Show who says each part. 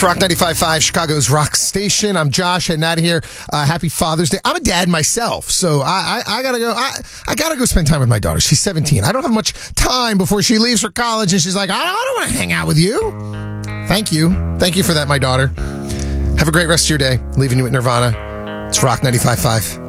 Speaker 1: Rock 95.5, Chicago's rock station. I'm Josh, heading out of here. Happy Father's Day. I'm a dad myself, so I gotta go. I gotta go spend time with my daughter. She's 17. I don't have much time before she leaves for college, and she's like, I don't want to hang out with you. Thank you for that, my daughter. Have a great rest of your day. Leaving you with Nirvana. It's Rock 95.5.